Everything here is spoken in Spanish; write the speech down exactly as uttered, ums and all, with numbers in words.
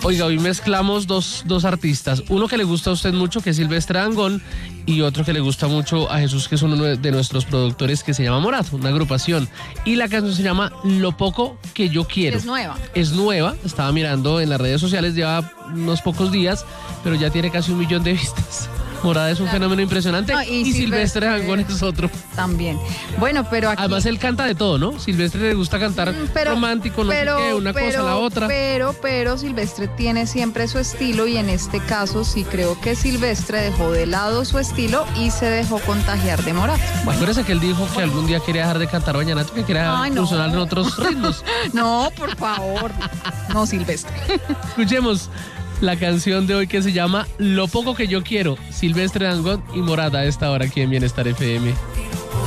Oiga, hoy mezclamos dos, dos artistas. Uno que le gusta a usted mucho, que es Silvestre Dangond, y otro que le gusta mucho a Jesús, que es uno de nuestros productores, que se llama Morat, una agrupación. Y la canción se llama Lo Poco Que Yo Quiero. Es nueva. Es nueva, estaba mirando en las redes sociales, lleva unos pocos días, pero ya tiene casi un millón de vistas. Morada es un claro. fenómeno impresionante no, y, y Silvestre Dangond es otro. También. Bueno, pero aquí... Además él canta de todo, ¿no? Silvestre le gusta cantar pero, romántico, no pero, sé qué, una pero, cosa, la otra. Pero, pero Silvestre tiene siempre su estilo y en este caso sí creo que Silvestre dejó de lado su estilo y se dejó contagiar de Morat. Bueno. Acuérdese que él dijo que algún día quería dejar de cantar vallenato, que quería Ay, funcionar no. en otros ritmos. No, por favor. No, Silvestre. Escuchemos la canción de hoy que se llama Lo Poco Que Yo Quiero, Silvestre Dangond y Morat a esta hora aquí en Bienestar F M.